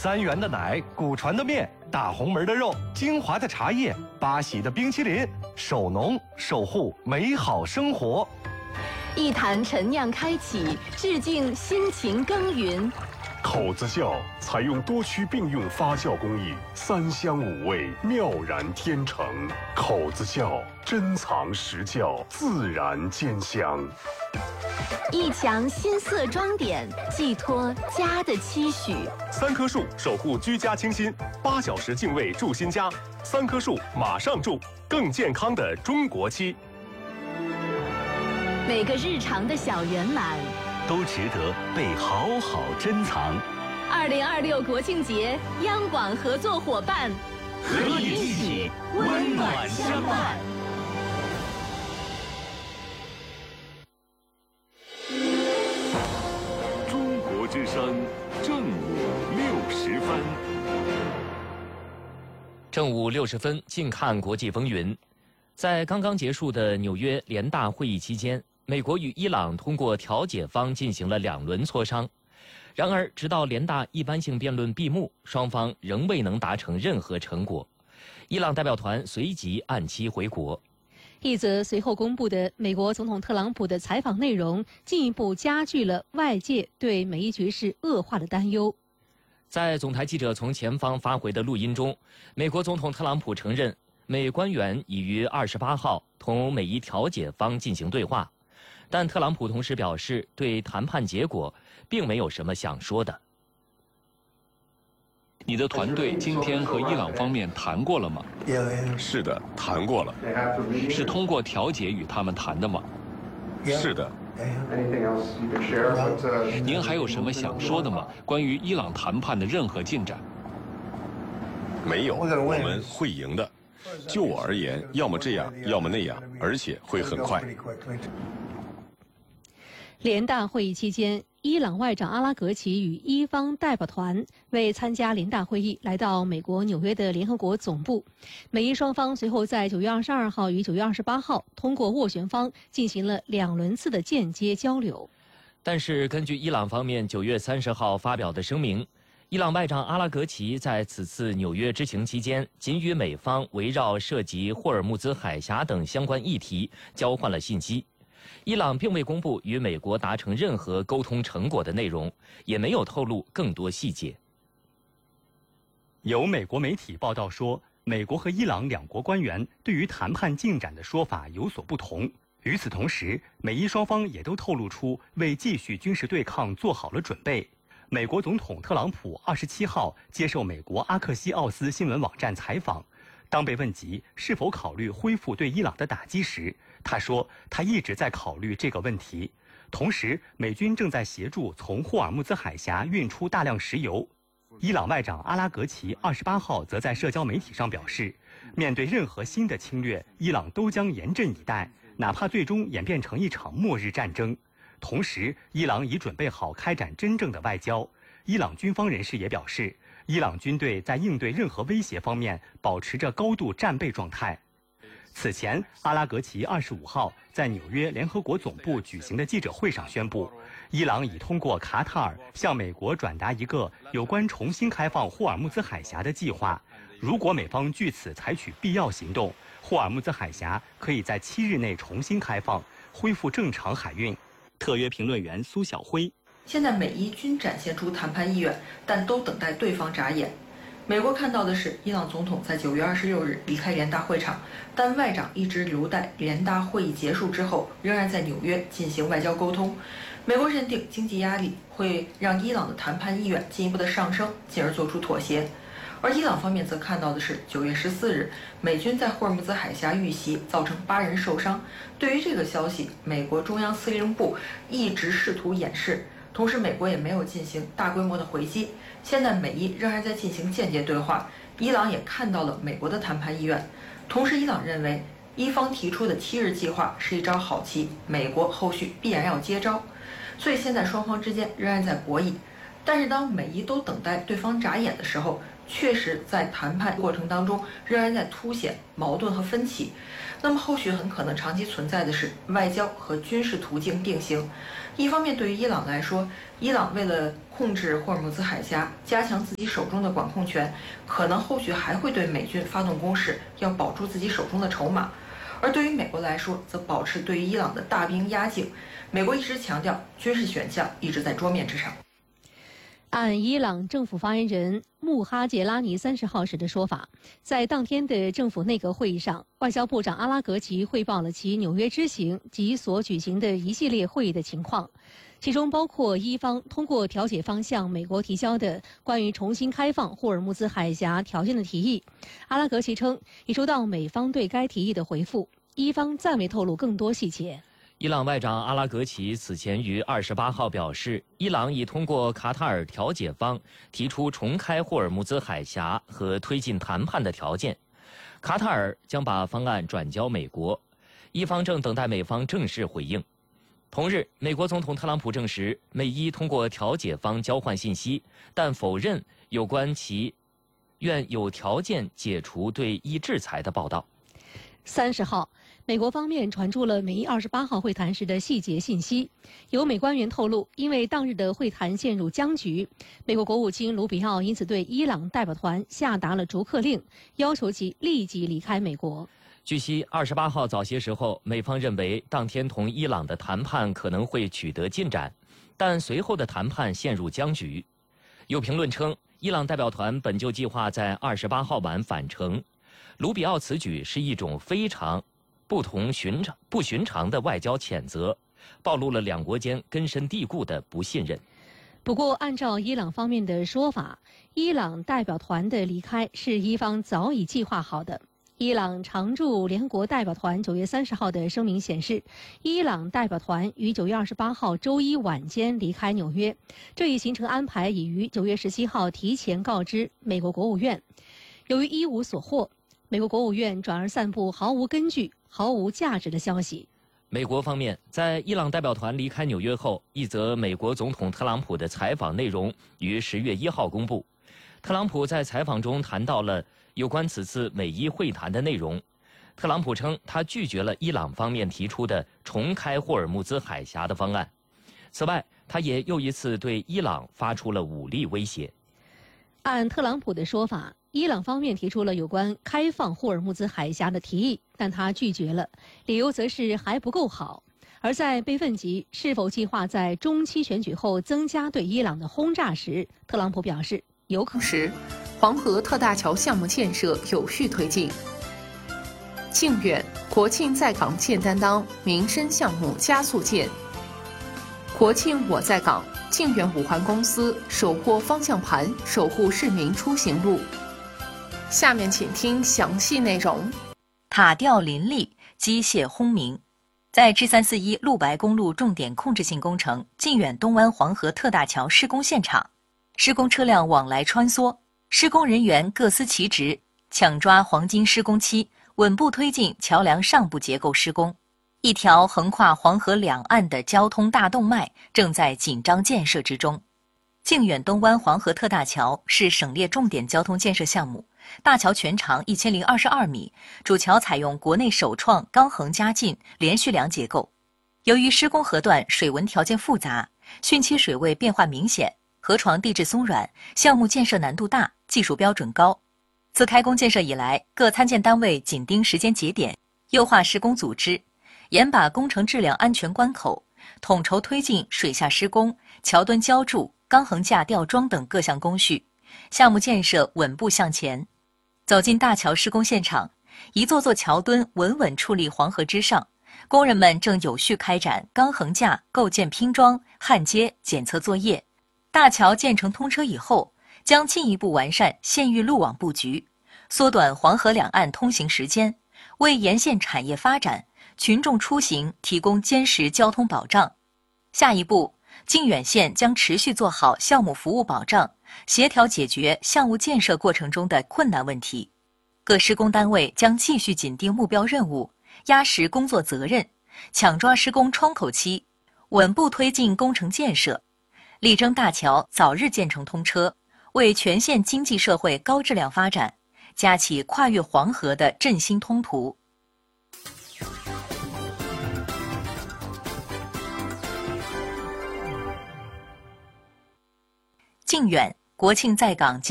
3元的奶，古传的面，大红门的肉，精华的茶叶，八喜的冰淇淋，守农守护美好生活。 一坛陈酿开启，致敬辛勤耕耘。 口子窖采用多区并用发酵工艺，3香5味，妙然天成。口子窖珍藏实窖，自然兼香。 一墙新色装点，寄托家的期许。 3棵树守护居家清新，8小时净味住新家，3棵树马上住，更健康的中国期。 每个日常的小圆满， 都值得被好好珍藏。 2026国庆节，央广合作伙伴， 和你一起温暖相伴。 中国之声正午60分。 正午60分，近看国际风云。在刚刚结束的纽约联大会议期间，美国与伊朗通过调解方进行了2轮磋商。然而，直到联大一般性辩论闭幕，双方仍未能达成任何成果。伊朗代表团随即按期回国。 一则随后公布的美国总统特朗普的采访内容，进一步加剧了外界对美伊局势恶化的担忧。 在总台记者从前方发回的录音中，美国总统特朗普承认，美官员已于28号同美伊调解方进行对话，但特朗普同时表示，对谈判结果并没有什么想说的。 你的团队今天和伊朗方面谈过了吗？ 是的，谈过了。 是通过调解与他们谈的吗？ 是的。 您还有什么想说的吗？关于伊朗谈判的任何进展？ 没有，我们会赢的。就我而言，要么这样，要么那样，而且会很快。 联大会议期间，伊朗外长阿拉格齐与伊方代表团为参加联大会议来到美国纽约的联合国总部。美伊双方随后在9月22号与9月28号通过斡旋方进行了2轮次的间接交流。 但是，根据伊朗方面9月30号发表的声明，伊朗外长阿拉格齐在此次纽约之行期间，仅与美方围绕涉及霍尔木兹海峡等相关议题交换了信息。伊朗并未公布与美国达成任何沟通成果的内容，也没有透露更多细节。 有美国媒体报道说，美国和伊朗2国官员对于谈判进展的说法有所不同。与此同时，美伊双方也都透露出为继续军事对抗做好了准备。美国总统特朗普27号接受美国阿克西奥斯新闻网站采访，当被问及是否考虑恢复对伊朗的打击时，他说他一直在考虑这个问题。同时，美军正在协助从霍尔木兹海峡运出大量石油。伊朗外长阿拉格齐28号则在社交媒体上表示，面对任何新的侵略，伊朗都将严阵以待，哪怕最终演变成一场末日战争。同时，伊朗已准备好开展真正的外交。伊朗军方人士也表示，伊朗军队在应对任何威胁方面保持着高度战备状态。此前，阿拉格齐25号在纽约联合国总部举行的记者会上宣布，伊朗已通过卡塔尔向美国转达一个有关重新开放霍尔木兹海峡的计划。如果美方据此采取必要行动，霍尔木兹海峡可以在7日内重新开放，恢复正常海运。特约评论员苏晓辉： 现在美伊均展现出谈判意愿，但都等待对方眨眼。美国看到的是，伊朗总统在9月26日离开联大会场，但外长一直留待联大会议结束之后，仍然在纽约进行外交沟通。美国认定经济压力会让伊朗的谈判意愿进一步的上升，进而做出妥协。而伊朗方面则看到的是，9月14日，美军在霍尔木兹海峡遇袭，造成8人受伤。对于这个消息，美国中央司令部一直试图掩饰，同时美国也没有进行大规模的回击。现在美伊仍然在进行间接对话，伊朗也看到了美国的谈判意愿。同时，伊朗认为伊方提出的7日计划是一招好棋，美国后续必然要接招。所以现在双方之间仍然在博弈。但是当美伊都等待对方眨眼的时候， 确实在谈判过程当中仍然在凸显矛盾和分歧。那么后续很可能长期存在的是外交和军事途径并行。一方面，对于伊朗来说，伊朗为了控制霍尔木兹海峡，加强自己手中的管控权，可能后续还会对美军发动攻势，要保住自己手中的筹码。而对于美国来说，则保持对于伊朗的大兵压境。美国一直强调军事选项一直在桌面之上。 按伊朗政府发言人穆哈杰拉尼30号时的说法，在当天的政府内阁会议上，外交部长阿拉格齐汇报了其纽约之行及所举行的一系列会议的情况，其中包括伊方通过调解方向美国提交的关于重新开放霍尔木兹海峡条件的提议。阿拉格齐称已收到美方对该提议的回复，伊方暂未透露更多细节。 伊朗外长阿拉格齐此前于28号表示，伊朗已通过卡塔尔调解方提出重开霍尔木兹海峡和推进谈判的条件，卡塔尔将把方案转交美国，伊方正等待美方正式回应。同日，美国总统特朗普证实，美伊通过调解方交换信息，但否认有关其愿有条件解除对伊制裁的报道。 30号，美国方面传出了美伊28号会谈时的细节信息。有美官员透露，因为当日的会谈陷入僵局，美国国务卿卢比奥因此对伊朗代表团下达了逐客令，要求其立即离开美国。 据悉，28号早些时候，美方认为当天同伊朗的谈判可能会取得进展，但随后的谈判陷入僵局。有评论称，伊朗代表团本就计划在28号晚返程。卢比奥此举是一种非常不寻常的外交谴责，暴露了两国间根深蒂固的不信任。 不过，按照伊朗方面的说法，伊朗代表团的离开是伊方早已计划好的。伊朗常驻联合国代表团9月30号的声明显示，伊朗代表团于9月28号周一晚间离开纽约，这一行程安排已于9月17号提前告知美国国务院。由于一无所获，美国国务院转而散布毫无根据、毫无价值的消息。 美国方面在伊朗代表团离开纽约后，一则美国总统特朗普的采访内容于10月1号公布。特朗普在采访中谈到了有关此次美伊会谈的内容。特朗普称，他拒绝了伊朗方面提出的重开霍尔木兹海峡的方案。此外，他也又一次对伊朗发出了武力威胁。 按特朗普的说法，伊朗方面提出了有关开放霍尔木兹海峡的提议，但他拒绝了，理由则是还不够好。而在被问及是否计划在中期选举后增加对伊朗的轰炸时，特朗普表示有可能。 黄河特大桥项目建设有序推进。靖远国庆在港建担当，民生项目加速建。国庆我在港，靖远五环公司首获方向盘，守护市民出行路。下面请听详细内容。 塔吊林立，机械轰鸣。在 G341 陆白公路重点控制性工程靖远东湾黄河特大桥施工现场，施工车辆往来穿梭，施工人员各司其职，抢抓黄金施工期，稳步推进桥梁上部结构施工。一条横跨黄河两岸的交通大动脉正在紧张建设之中。靖远东湾黄河特大桥是省列重点交通建设项目，大桥全长1022米，主桥采用国内首创钢横加劲连续梁结构。由于施工河段水文条件复杂，汛期水位变化明显，河床地质松软，项目建设难度大，技术标准高。自开工建设以来，各参建单位紧盯时间节点，优化施工组织，严把工程质量安全关口，统筹推进水下施工、桥墩浇筑、钢横架吊装等各项工序，项目建设稳步向前。走进大桥施工现场，一座座桥墩稳稳矗立黄河之上，工人们正有序开展钢横架构件拼装、焊接、检测作业。大桥建成通车以后，将进一步完善县域路网布局，缩短黄河两岸通行时间，为沿线产业发展、群众出行提供坚实交通保障。下一步，靖远县将持续做好项目服务保障，协调解决项目建设过程中的困难问题。各施工单位将继续紧盯目标任务，压实工作责任，抢抓施工窗口期，稳步推进工程建设，力争大桥早日建成通车， 为全县经济社会高质量发展架起跨越黄河的振兴通途。靖远，国庆在港